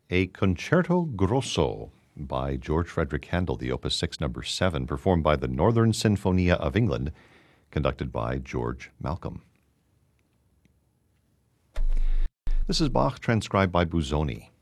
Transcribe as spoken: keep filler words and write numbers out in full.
A Concerto Grosso by George Frederick Handel, the Opus six, number seven, performed by the Northern Sinfonia of England, conducted by George Malcolm. This is Bach transcribed by Busoni.